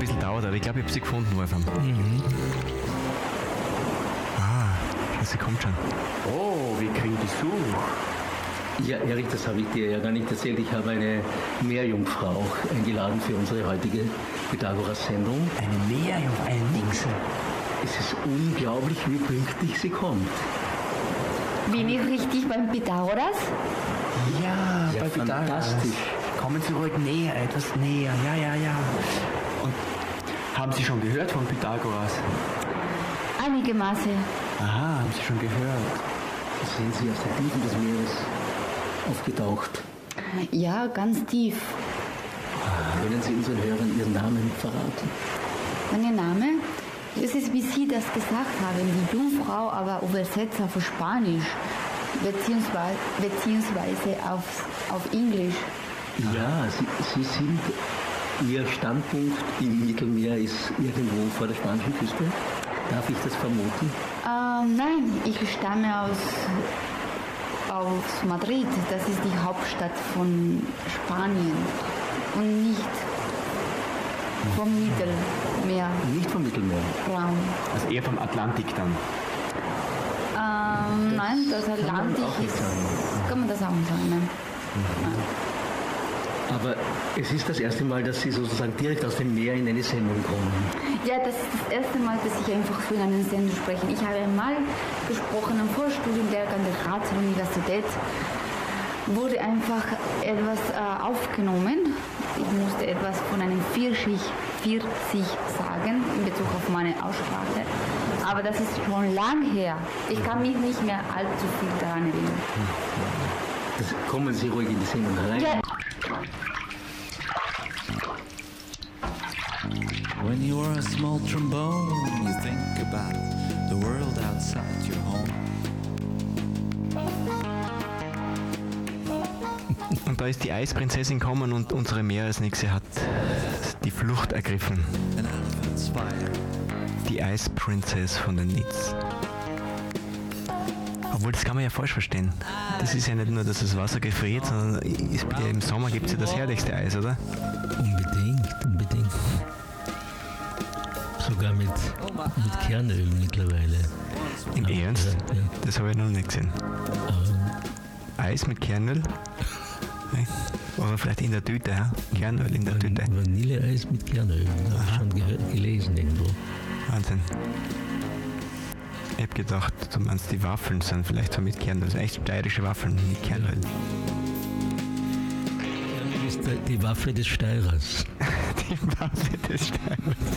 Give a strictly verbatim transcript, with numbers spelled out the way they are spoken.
bisschen gedauert, aber ich glaube, ich habe sie gefunden, Wolfram. Mhm. Ah, sie kommt schon. Oh, wir kriegen Besuch. Ja, Erich, das habe ich dir ja gar nicht erzählt. Ich habe eine Meerjungfrau auch eingeladen für unsere heutige Pythagoras-Sendung. Eine Meerjungfrau, eine Nixe. Es ist unglaublich, wie pünktlich sie kommt. Bin ich richtig beim Pythagoras? Ja, Ja, bei Pythagoras. fantastisch. Kommen Sie ruhig näher, etwas näher. Ja, ja, ja. Und haben Sie schon gehört von Pythagoras? Einige Maße. Aha, haben Sie schon gehört. Sind sie aus der Tiefe des Meeres aufgetaucht? Ja, ganz tief. Können Sie unseren Hörern Ihren Namen verraten? Mein Name? Es ist, wie Sie das gesagt haben, die Jungfrau, aber übersetzt auf Spanisch, beziehungsweise, beziehungsweise auf, auf Englisch. Ja, Sie, Sie sind, Ihr Standpunkt im Mittelmeer ist irgendwo vor der spanischen Küste. Darf ich das vermuten? Ähm, nein, ich stamme aus, aus Madrid. Das ist die Hauptstadt von Spanien und nicht vom Mittelmeerraum. Nicht vom Mittelmeer. Also eher vom Atlantik dann. Ähm, nein, das kann man Atlantik auch nicht ist. sagen. Kann man das auch nicht sagen, nein. Aber es ist das erste Mal, dass Sie sozusagen direkt aus dem Meer in eine Sendung kommen. Ja, das ist das erste Mal, dass ich einfach so in einer Sendung spreche. Ich habe einmal gesprochen am Vorstudienwerk an der Grazer Universität. Wurde einfach etwas äh, aufgenommen. Ich musste etwas von einem Pfirsich, Pfirsich sagen in Bezug auf meine Aussprache. Aber das ist schon lang her. Ich kann mich nicht mehr allzu viel daran erinnern. Das, kommen Sie ruhig in die Sendung rein. Ja. When you are a small trombone, you think about the world outside your home. Und da ist die Eisprinzessin gekommen und unsere Meeresnixe hat die Flucht ergriffen. An elephant's fire. Die Eisprinzess von den Nitz. Obwohl, das kann man ja falsch verstehen. Das ist ja nicht nur, dass das Wasser gefriert, sondern es- ja, im Sommer gibt es ja das herrlichste Eis, oder? Unbedingt, unbedingt. Sogar mit, mit Kernöl mittlerweile. Im Ja, Ernst? ja, ja. Das habe ich noch nicht gesehen. Eis mit Kernöl? Nee. Oder vielleicht in der Tüte, ja? Kernöl in der Tüte. Vanilleeis mit Kernöl, habe ich schon gehört, gelesen irgendwo. Wahnsinn. Ich hab gedacht, du meinst die Waffeln sind vielleicht so mit Kernöl. Echt steirische Waffeln mit Kernöl. Kernöl ist die Waffe des Steirers. Die Waffe des Steirers.